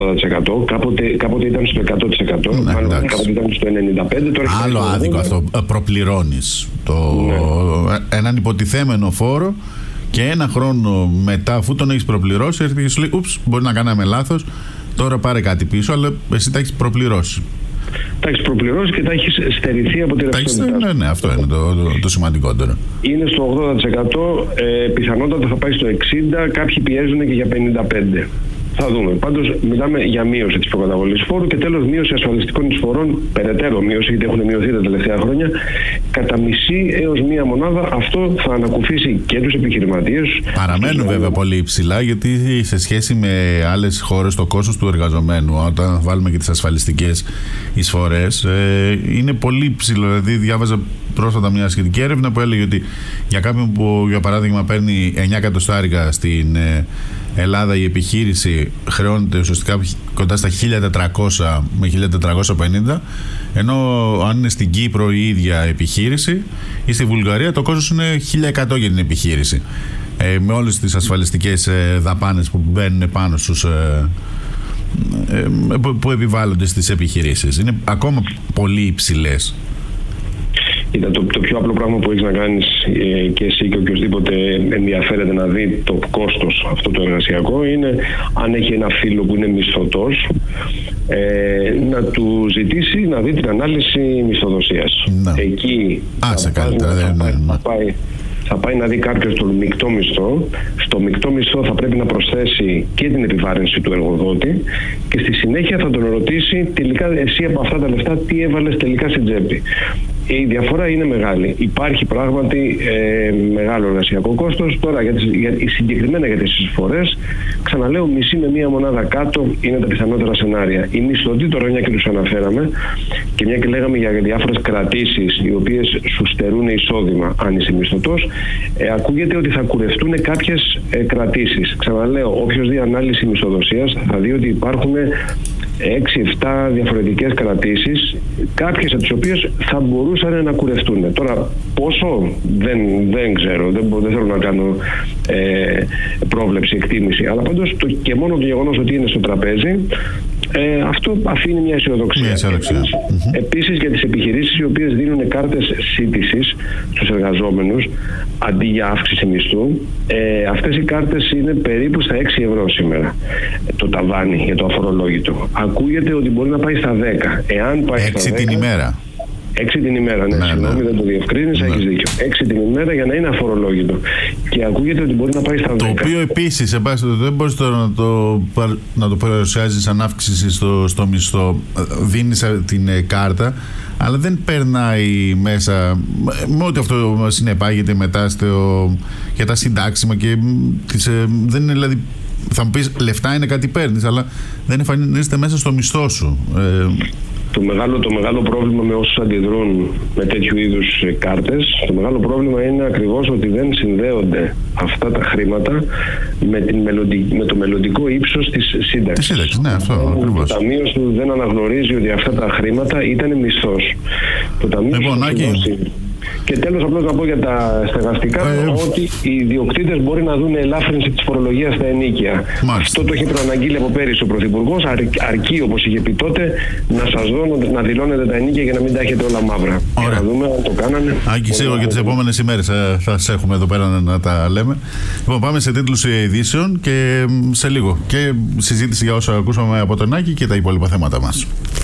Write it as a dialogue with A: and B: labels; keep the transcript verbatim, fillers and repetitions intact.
A: ογδόντα τοις εκατό, κάποτε, κάποτε ήταν στο εκατό τοις εκατό,
B: ναι,
A: μάλλον κάποτε ήταν στο ενενήντα πέντε τοις εκατό. Τώρα
B: άλλο άδικο αυτό, προπληρώνεις το, ναι. έναν υποτιθέμενο φόρο και ένα χρόνο μετά, αφού τον έχεις προπληρώσει, έρχεται και σου λέει, ούψ, μπορεί να κάναμε λάθος, τώρα πάρε κάτι πίσω, αλλά εσύ τα έχεις προπληρώσει.
A: Τα έχεις προπληρώσει και τα έχεις στερηθεί από τη ρευστότητα.
B: Ναι, ναι, αυτό είναι το, το, το σημαντικότερο.
A: Είναι στο ογδόντα τοις εκατό, ε, πιθανότατα θα πάει στο εξήντα τοις εκατό, κάποιοι πιέζουν και για πενήντα πέντε τοις εκατό. Θα δούμε. Πάντως, μιλάμε για μείωση της προκαταβολής φόρου και τέλος μείωση ασφαλιστικών εισφορών, περαιτέρω μείωση, γιατί έχουν μειωθεί τα τελευταία χρόνια, κατά μισή έως μία μονάδα. Αυτό θα ανακουφίσει και τους επιχειρηματίες.
B: Παραμένουν βέβαια είναι... πολύ υψηλά, γιατί σε σχέση με άλλες χώρες το κόστος του εργαζομένου, όταν βάλουμε και τις ασφαλιστικές εισφορές, ε, είναι πολύ υψηλό. Δηλαδή, διάβαζα πρόσφατα μια σχετική έρευνα που έλεγε ότι για κάποιον που, για παράδειγμα, παίρνει εννιά εκατοστάρικα στην ε, Ελλάδα, η επιχείρηση χρεώνεται ουσιαστικά κοντά στα χίλια τετρακόσια με χίλια τετρακόσια πενήντα, ενώ αν είναι στην Κύπρο η ίδια επιχείρηση ή στη Βουλγαρία το κόστος είναι χίλια εκατό για την επιχείρηση, ε, με όλες τις ασφαλιστικές ε, δαπάνες που μπαίνουν πάνω στους ε, ε, που, που επιβάλλονται στις επιχειρήσεις. Είναι ακόμα πολύ υψηλές.
A: Κοίτα, το, το πιο απλό πράγμα που έχεις να κάνεις ε, και εσύ και οποιοδήποτε ενδιαφέρεται να δει το κόστος αυτό το εργασιακό είναι, αν έχει ένα φίλο που είναι μισθωτός, ε, να του ζητήσει να δει την ανάλυση μισθοδοσίας.
B: Να.
A: Εκεί
B: Α,
A: θα, πάει,
B: καλύτερα,
A: θα,
B: ναι,
A: πάει,
B: ναι.
A: θα, πάει, θα πάει να δει κάποιος τον μεικτό μισθό. Στο μεικτό μισθό θα πρέπει να προσθέσει και την επιβάρυνση του εργοδότη και στη συνέχεια θα τον ρωτήσει τελικά εσύ από αυτά τα λεφτά τι έβαλες τελικά στην τσέπη. Η διαφορά είναι μεγάλη. Υπάρχει πράγματι ε, μεγάλο εργασιακό κόστος. Τώρα, για τις, για, συγκεκριμένα για τις εισφορές, ξαναλέω, μισή με μία μονάδα κάτω είναι τα πιθανότερα σενάρια. Οι μισθωτοί τώρα, μια και τους αναφέραμε, και μια και λέγαμε για διάφορες κρατήσεις οι οποίες σου στερούν εισόδημα, αν είσαι μισθωτός, ε, ακούγεται ότι θα κουρευτούν κάποιες ε, κρατήσεις. Ξαναλέω, όποιος δει ανάλυση μισθοδοσίας θα δει ότι υπάρχουν έξι εφτά διαφορετικές κρατήσεις, κάποιες από τις οποίες θα μπορούσαν να κουρευτούν. Τώρα πόσο δεν, δεν ξέρω, δεν, δεν θέλω να κάνω ε, πρόβλεψη, εκτίμηση, αλλά πάντως το, και μόνο το γεγονός ότι είναι στο τραπέζι, ε, αυτό αφήνει μια αισιοδοξία.
B: Μια αισιοδοξία.
A: Επίσης, mm-hmm. επίσης για τις επιχειρήσεις οι οποίες δίνουν κάρτες σύντησης στους εργαζόμενους αντί για αύξηση μισθού, ε, αυτές οι κάρτες είναι περίπου στα έξι ευρώ σήμερα το ταβάνι για το αφορολόγητο. Ακούγεται ότι μπορεί να πάει στα δέκα. Εάν πάει
B: έξι
A: στα
B: την
A: δέκα,
B: ημέρα.
A: Έξι την ημέρα, ναι, ναι, συγγνώμη, ναι. δεν το διευκρίνησα, ναι. Έχεις δίκιο. Έξι την ημέρα για να είναι αφορολόγητο. Και ακούγεται ότι μπορεί να πάει στα δέκα.
B: Το οποίο επίσης, δεν μπορείς τώρα να το, να το παρουσιάζεις σαν αύξηση στο, στο μισθό. Δίνεις την κάρτα, αλλά δεν περνάει μέσα με ό,τι αυτό συνεπάγεται μετά στο, για τα συντάξιμα και τις, δεν είναι, δηλαδή, θα μου πεις λεφτά είναι κάτι παίρνεις, αλλά δεν εμφανίζεται μέσα στο μισθό σου. Ε,
A: Το μεγάλο, το μεγάλο πρόβλημα με όσους αντιδρούν με τέτοιου είδους κάρτες, το μεγάλο πρόβλημα είναι ακριβώς ότι δεν συνδέονται αυτά τα χρήματα με, την μελλοντική, με το μελλοντικό ύψος της σύνταξης.
B: Τη σύνταξη, ναι, αυτό ακριβώς.
A: Το ταμείο σου δεν αναγνωρίζει ότι αυτά τα χρήματα ήταν μισθός. Το ταμείο
B: λοιπόν,
A: σου Και τέλος, απλώς να πω για τα στεγαστικά ε, ότι οι ιδιοκτήτες μπορεί να δουν ελάφρυνση της φορολογίας στα ενοίκια. Μάλιστα. Αυτό το έχει προαναγγείλει από πέρυσι ο Πρωθυπουργός. Αρ, αρκεί, όπως είχε πει τότε, να σας δω να δηλώνετε τα ενοίκια για να μην τα έχετε όλα μαύρα. Για να δούμε αν το κάνανε.
B: Άκη, σίγουρα και τις επόμενες ημέρες θα σας έχουμε εδώ πέρα να τα λέμε. Λοιπόν, πάμε σε τίτλους ειδήσεων και σε λίγο. Και συζήτηση για όσα ακούσαμε από τον Άκη και τα υπόλοιπα θέματα μας.